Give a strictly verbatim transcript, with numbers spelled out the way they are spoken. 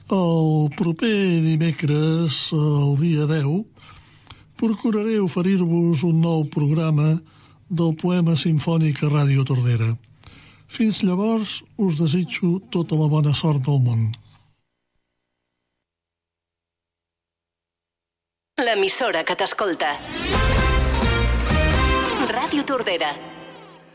El proper dimecres, el dia deu, procuraré oferir-vos un nou programa del poema simfònic a Ràdio Tordera. Fins llavors, us desitjo tota la bona sort del món. L'emissora que t'escolta. Ràdio Tordera.